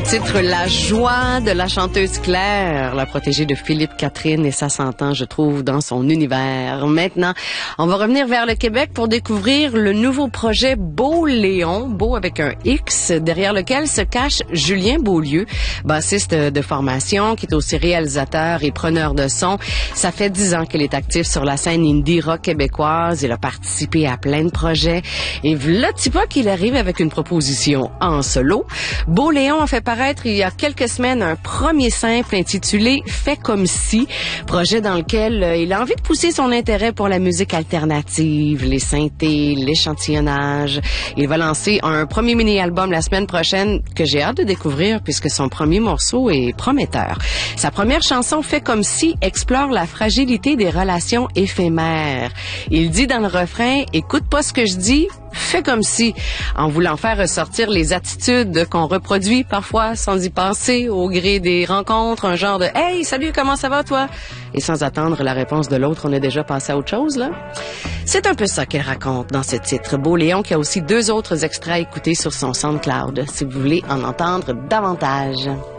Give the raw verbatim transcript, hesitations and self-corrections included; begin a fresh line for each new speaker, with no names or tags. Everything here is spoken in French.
titre La joie de la chanteuse Claire, la protégée de Philippe Catherine, et ça s'entend, je trouve, dans son univers. Maintenant, on va revenir vers le Québec pour découvrir le nouveau projet Beau Léon, Beau avec un X, derrière lequel se cache Julien Beaulieu, bassiste de formation, qui est aussi réalisateur et preneur de son. Ça fait dix ans qu'il est actif sur la scène indie rock québécoise. Il a participé à plein de projets. Et voilà, tu vois qu'il arrive avec une proposition en solo. Beau Léon a fait paraître il y a quelques semaines un premier simple intitulé Fais comme si, projet dans lequel euh, il a envie de pousser son intérêt pour la musique alternative, les synthés, l'échantillonnage. Il va lancer un premier mini-album la semaine prochaine que j'ai hâte de découvrir puisque son premier morceau est prometteur. Sa première chanson Fais comme si explore la fragilité des relations éphémères. Il dit dans le refrain, écoute pas ce que je dis, fais comme si, en voulant faire ressortir les attitudes qu'on reproduit parfois sans y penser au gré des rencontres, un genre de « Hey, salut, comment ça va toi? » Et sans attendre la réponse de l'autre, on est déjà passé à autre chose, là. C'est un peu ça qu'elle raconte dans ce titre. Beau Léon qui a aussi deux autres extraits à écouter sur son SoundCloud, si vous voulez en entendre davantage.